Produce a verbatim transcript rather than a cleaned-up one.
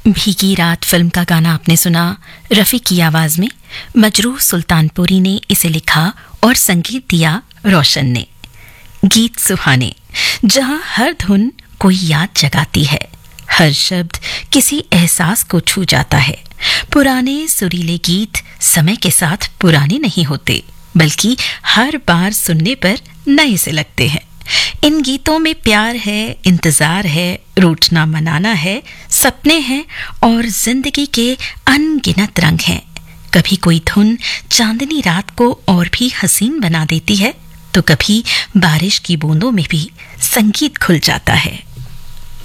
भीगी रात फिल्म का गाना आपने सुना रफ़ी की आवाज में। मजरूह सुल्तानपुरी ने इसे लिखा और संगीत दिया रोशन ने। गीत सुहाने, जहां हर धुन कोई याद जगाती है, हर शब्द किसी एहसास को छू जाता है। पुराने सुरीले गीत समय के साथ पुराने नहीं होते, बल्कि हर बार सुनने पर नए से लगते हैं। इन गीतों में प्यार है, इंतजार है, रूठना मनाना है, सपने हैं और जिंदगी के अनगिनत रंग हैं। कभी कोई धुन चांदनी रात को और भी हसीन बना देती है, तो कभी बारिश की बूंदों में भी संगीत खुल जाता है।